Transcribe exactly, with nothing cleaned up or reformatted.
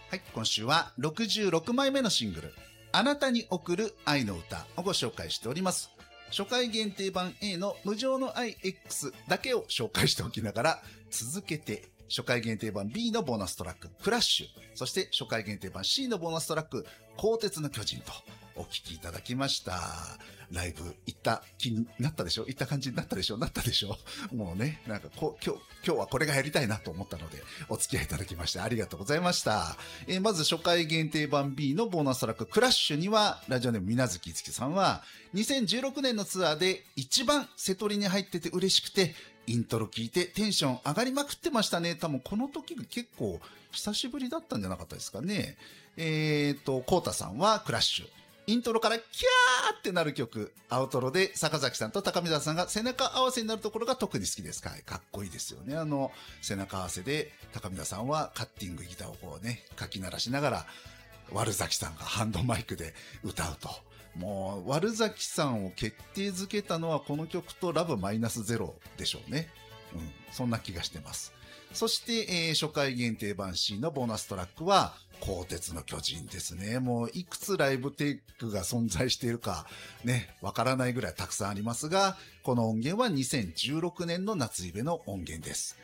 はい、今週はろくじゅうろくまいめのシングル、あなたに送る愛の歌をご紹介しております。初回限定版 A の無常の愛 X だけを紹介しておきながら、続けて初回限定版 B のボーナストラック、クラッシュ、そして初回限定版 C のボーナストラック、鋼鉄の巨人とお聴きいただきました。ライブ行った気になったでしょ？行った感じになったでしょ？なったでしょ？もうね、なんかこう、今日、今日はこれがやりたいなと思ったので、お付き合いいただきましてありがとうございました。えー、まず初回限定版 B のボーナストラック、クラッシュには、ラジオネームみなずきいつきさんは、にせんじゅうろくねんのツアーで一番瀬取りに入ってて嬉しくて、イントロ聞いてテンション上がりまくってましたね。多分この時が結構久しぶりだったんじゃなかったですかね。えっと、コウタさんはクラッシュ。イントロからキャーってなる曲、アウトロで坂崎さんと高見沢さんが背中合わせになるところが特に好きです。かっこいいですよね。あの、背中合わせで高見沢さんはカッティングギターをこうね、かき鳴らしながら、悪崎さんがハンドマイクで歌うと。もう、悪崎さんを決定づけたのはこの曲とラブマイナスゼロでしょうね。うん、そんな気がしてます。そして、えー、初回限定版 C のボーナストラックは、鋼鉄の巨人ですね。もういくつライブテイクが存在しているかね、わからないぐらいたくさんありますが、この音源はにせんじゅうろくねんの夏イベの音源です。